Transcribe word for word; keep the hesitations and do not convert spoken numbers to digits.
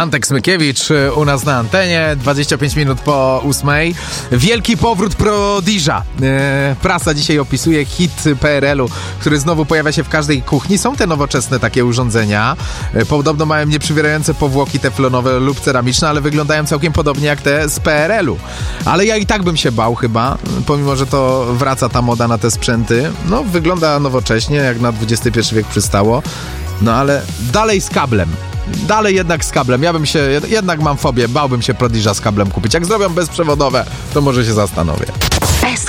Antek Smykiewicz u nas na antenie, dwadzieścia pięć minut po ósmej. Wielki powrót Prodiża. E, prasa dzisiaj opisuje hit P R L u, który znowu pojawia się w każdej kuchni. Są te nowoczesne takie urządzenia. E, podobno mają nieprzywierające powłoki teflonowe lub ceramiczne, ale wyglądają całkiem podobnie jak te z P R L u. Ale ja i tak bym się bał chyba, pomimo że to wraca ta moda na te sprzęty. No, wygląda nowocześnie, jak na dwudziesty pierwszy wiek przystało. No ale dalej z kablem. Dalej jednak z kablem. Ja bym się, jednak mam fobię, bałbym się Prodiża z kablem kupić. Jak zrobią bezprzewodowe, to może się zastanowię.